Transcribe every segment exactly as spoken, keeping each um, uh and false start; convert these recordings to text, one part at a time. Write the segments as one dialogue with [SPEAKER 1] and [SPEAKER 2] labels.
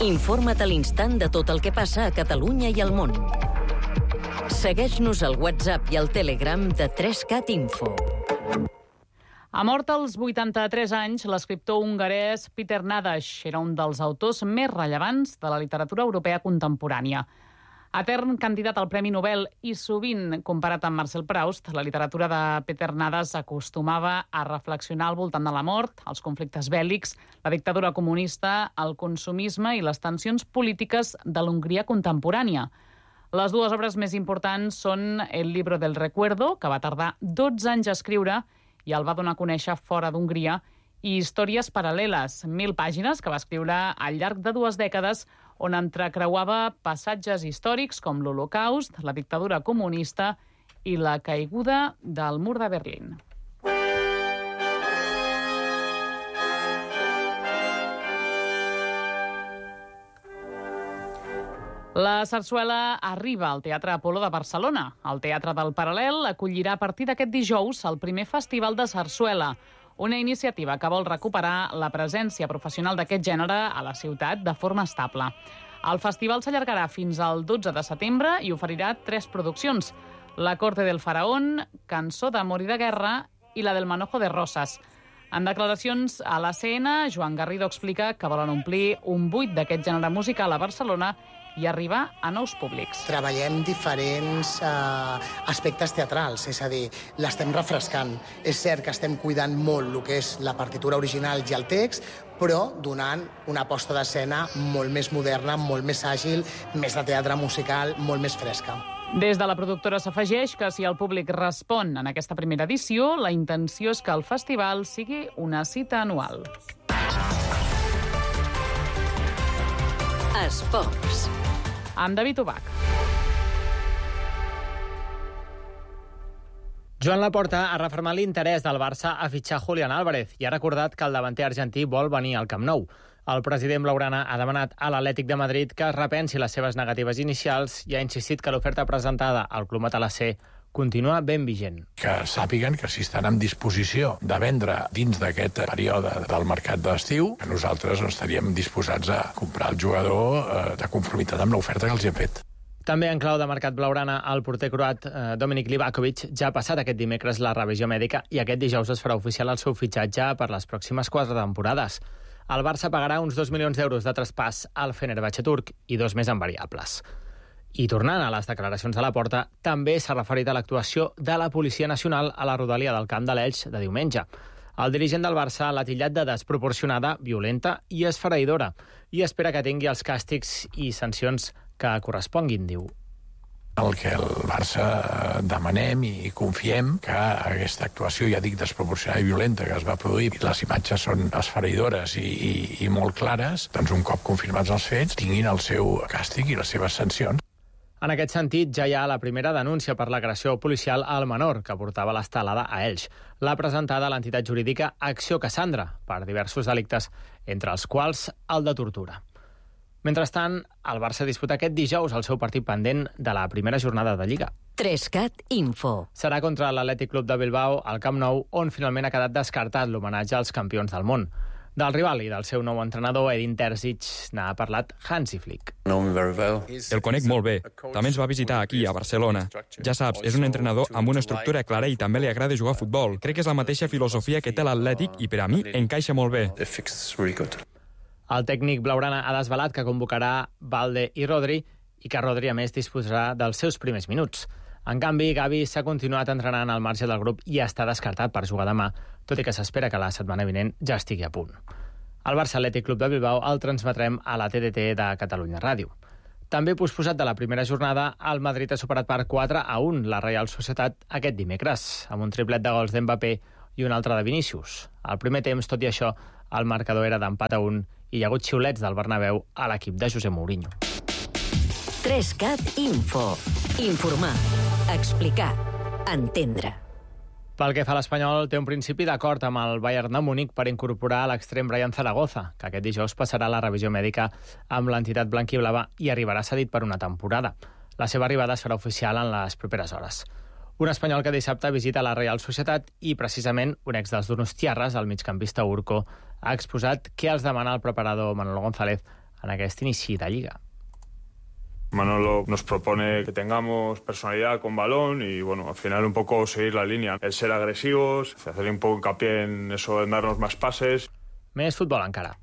[SPEAKER 1] Informa't a l'instant de tot el que passa a Catalunya i al món. Segueix-nos al WhatsApp i al Telegram de tres cat Info.
[SPEAKER 2] Ha mort als vuitanta-tres anys l'escriptor hongarès Péter Nádas. Era un dels autors més rellevants de la literatura europea contemporània. Etern candidat al Premi Nobel i sovint comparat amb Marcel Proust, la literatura de Péter Nádas acostumava a reflexionar al voltant de la mort, els conflictes bèl·lics, la dictadura comunista, el consumisme i les tensions polítiques de l'Hongria contemporània. Les dues obres més importants són El libro del recuerdo, que va tardar dotze anys a escriure i el va donar a conèixer fora d'Hongria, i Històries paral·leles, mil pàgines que va escriure al llarg de dues dècades, on entrecreuava passatges històrics com l'Holocaust, la dictadura comunista i la caiguda del mur de Berlín. La sarsuela arriba al Teatre Apolo de Barcelona. El Teatre del Paral·lel acollirà a partir d'aquest dijous el primer festival de sarsuela, una iniciativa que vol recuperar la presència professional d'aquest gènere a la ciutat de forma estable. El festival s'allargarà fins al dotze de setembre i oferirà tres produccions: La corte del faraón, Cançó d'amor i de guerra i la del manojo de roses. En declaracions a l'A C N, Joan Garrido explica que volen omplir un buit d'aquest gènere musical a Barcelona i arribar a nous públics.
[SPEAKER 3] Treballem diferents eh, aspectes teatrals, és a dir, l'estem refrescant. És cert que estem cuidant molt el que és la partitura original i el text, però donant una posta d'escena molt més moderna, molt més àgil, més de teatre musical, molt més fresca.
[SPEAKER 2] Des de la productora s'afegeix que si el públic respon en aquesta primera edició, la intenció és que el festival sigui una cita anual.
[SPEAKER 1] Esports.
[SPEAKER 2] Amb David Ubach.
[SPEAKER 4] Joan Laporta ha refermat l'interès del Barça a fitxar Julián Álvarez i ha recordat que el davanter argentí vol venir al Camp Nou. El president blaugrana ha demanat a l'Atlètic de Madrid que es repensi les seves negatives inicials i ha insistit que l'oferta presentada al club matalasser continua ben vigent.
[SPEAKER 5] Que sàpiguen que si estan en disposició de vendre dins d'aquest període del mercat d'estiu, que nosaltres no estaríem disposats a comprar el jugador eh, de conformitat amb l'oferta que els hem fet.
[SPEAKER 4] També en clau de mercat blaugrana, el porter croat eh, Dominik Livakovic ja ha passat aquest dimecres la revisió mèdica i aquest dijous es farà oficial el seu fitxatge per les pròximes quatre temporades. El Barça pagarà uns dos milions d'euros de traspàs al Fenerbahçe turc i dos més en variables. I tornant a les declaracions de Laporta, també s'ha referit a l'actuació de la Policia Nacional a la rodalia del Camp de l'Elx de diumenge. El dirigent del Barça l'ha titllat de desproporcionada, violenta i esfereïdora i espera que tingui els càstigs i sancions que corresponguin, diu.
[SPEAKER 5] El que el Barça demanem i confiem que aquesta actuació, ja dic, desproporcionada i violenta que es va produir, i les imatges són esfereïdores i, i, i molt clares, doncs un cop confirmats els fets, tinguin el seu càstig i les seves sancions.
[SPEAKER 4] En aquest sentit, ja hi ha la primera denúncia per l'agressió policial al menor que portava l'estelada a Elx. L'ha presentada l'entitat jurídica Acció Cassandra per diversos delictes, entre els quals el de tortura. Mentrestant, el Barça disputa aquest dijous el seu partit pendent de la primera jornada de Lliga.
[SPEAKER 1] tres cat Info.
[SPEAKER 4] Serà contra l'Atlètic Club de Bilbao al Camp Nou, on finalment ha quedat descartat l'homenatge als campions del món. Del rival i del seu nou entrenador, Edin Terzic, n'ha parlat Hansi Flick.
[SPEAKER 6] El conec molt bé. També ens va visitar aquí, a Barcelona. Ja saps, és un entrenador amb una estructura clara i també li agrada jugar a futbol. Crec que és la mateixa filosofia que té l'Atlètic i per a mi encaixa molt bé.
[SPEAKER 4] El tècnic blaugrana ha desvelat que convocarà Balde i Rodri i que Rodri, a més, disposarà dels seus primers minuts. En canvi, Gavi s'ha continuat entrenant al marge del grup i està descartat per jugar demà, tot i que s'espera que la setmana vinent ja estigui a punt. El Barça Atlètic Club de Bilbao el transmetrem a la T D T de Catalunya Ràdio. També posposat de la primera jornada, el Madrid ha superat per quatre a un la Reial Societat aquest dimecres, amb un triplet de gols d'Mbappé i un altre de Vinícius. Al primer temps, tot i això, el marcador era d'empat a un i hi ha hagut xiulets del Bernabéu a l'equip de José Mourinho.
[SPEAKER 1] tres cat Info. Informar, explicar, entendre.
[SPEAKER 4] Pel que fa a l'Espanyol, té un principi d'acord amb el Bayern de Múnich per incorporar l'extrem Brian Zaragoza, que aquest dijous passarà la revisió mèdica amb l'entitat blanquiblava i arribarà cedit per una temporada. La seva arribada serà oficial en les properes hores. Un espanyol que dissabte visita la Reial Societat i, precisament, un ex dels Donostiarras, el migcampista Urco, ha exposat què els demana el preparador Manolo González en aquest inici de Lliga.
[SPEAKER 7] Manolo nos propone que tengamos personalidad con balón y, bueno, al final un poco seguir la línea. El ser agresivos, hacer un poco hincapié en eso, en darnos más pases.
[SPEAKER 4] Més futbol encara.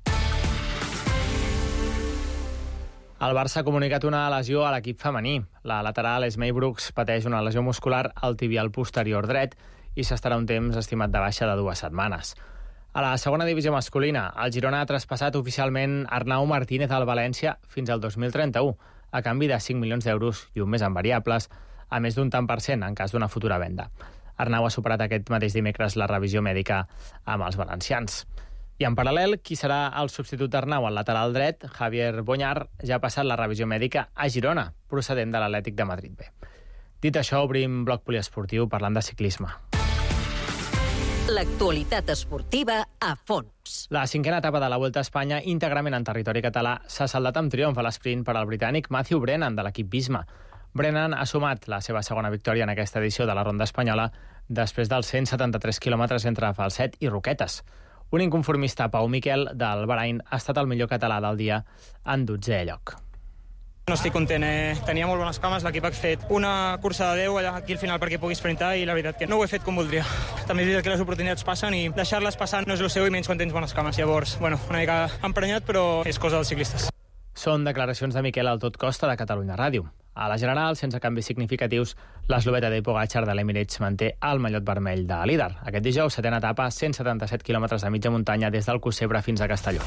[SPEAKER 4] El Barça ha comunicat una lesió a l'equip femení. La lateral Esmei Brooks pateix una lesió muscular al tibial posterior dret i s'estarà un temps estimat de baixa de dues setmanes. A la segona divisió masculina, el Girona ha traspassat oficialment Arnau Martínez al València fins al dos mil trenta-u, a canvi de cinc milions d'euros i un mes en variables, a més d'un tant per cent en cas d'una futura venda. Arnau ha superat aquest mateix dimecres la revisió mèdica amb els valencians. I en paral·lel, qui serà el substitut d'Arnau al lateral dret, Javier Boñar, ja ha passat la revisió mèdica a Girona, procedent de l'Atlètic de Madrid B. Dit això, obrim bloc poliesportiu parlant de ciclisme.
[SPEAKER 1] L'actualitat esportiva a fons.
[SPEAKER 4] La cinquena etapa de la Vuelta a Espanya, íntegrament en territori català, s'ha saldat amb triomf a l'esprint per al britànic Matthew Brennan, de l'equip Visma. Brennan ha sumat la seva segona victòria en aquesta edició de la Ronda Espanyola després dels cent setanta-tres quilòmetres entre Falset i Roquetes. Un inconformista, Pau Miquel, del Bahrain, ha estat el millor català del dia en dotzè lloc.
[SPEAKER 8] No estic content, eh? Tenia molt bones cames, l'equip ha fet una cursa de deu allà aquí al final perquè pugui sprintar i la veritat que no ho he fet com voldria. També és veritat que les oportunitats passen i deixar-les passar no és el seu i menys quan tens bones cames. Llavors, bueno, una mica emprenyat, però és cosa dels ciclistes.
[SPEAKER 4] Són declaracions de Miquel al Tot Costa de Catalunya Ràdio. A la general, sense canvis significatius, l'esloveta de Pogačar de l'Emirates manté el mallot vermell de líder. Aquest dijous, setena etapa, cent setanta-set quilòmetres de mitja muntanya des del Cocebre fins a Castelló.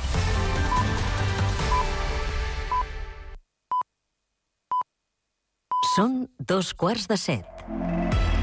[SPEAKER 1] Són dos quarts de set.